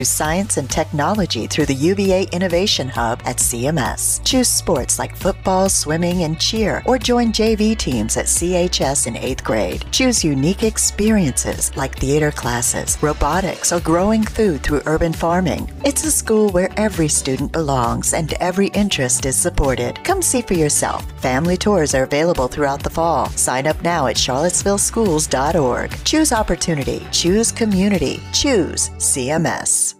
Science and technology through the UVA Innovation Hub at CMS. Choose sports like football, swimming, and cheer, or join JV teams at CHS in 8th grade. Choose unique experiences like theater classes, robotics, or growing food through urban farming. It's a school where every student belongs and every interest is supported. Come see for yourself. Family tours are available throughout the fall. Sign up now at charlottesvilleschools.org. Choose opportunity. Choose community. Choose CMS.